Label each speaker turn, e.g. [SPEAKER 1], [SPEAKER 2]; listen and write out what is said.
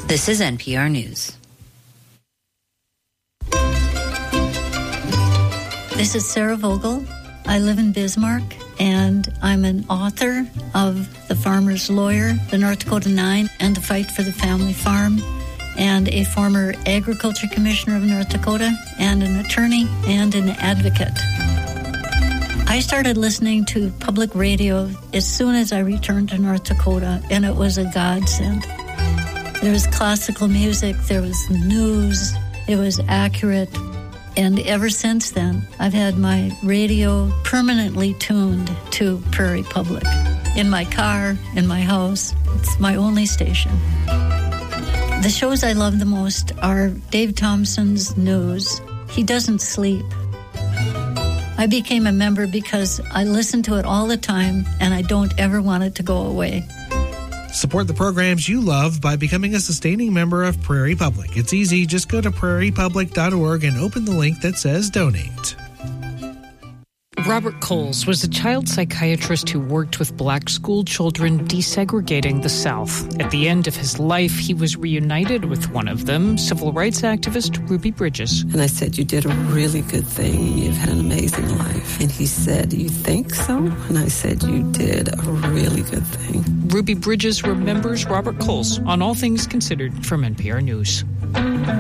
[SPEAKER 1] This is NPR News.
[SPEAKER 2] This is Sarah Vogel. I live in Bismarck, and I'm an author of The Farmer's Lawyer, The North Dakota Nine, and The Fight for the Family Farm, and a former Agriculture Commissioner of North Dakota, and an attorney and an advocate. I started listening to public radio as soon as I returned to North Dakota, and it was a godsend. There was classical music, there was news, it was accurate. And ever since then, I've had my radio permanently tuned to Prairie Public. In my car, in my house, it's my only station. The shows I love the most are Dave Thompson's News. He doesn't sleep. I became a member because I listen to it all the time, and I don't ever want it to go away.
[SPEAKER 3] Support the programs you love by becoming a sustaining member of Prairie Public. It's easy. Just go to prairiepublic.org and open the link that says donate.
[SPEAKER 4] Robert Coles was a child psychiatrist who worked with black school children desegregating the South. At the end of his life, he was reunited with one of them, civil rights activist Ruby Bridges.
[SPEAKER 5] And I said, "You did a really good thing. You've had an amazing life." And he said, "You think so?" And I said, "You did a really good thing."
[SPEAKER 4] Ruby Bridges remembers Robert Coles on All Things Considered from NPR News.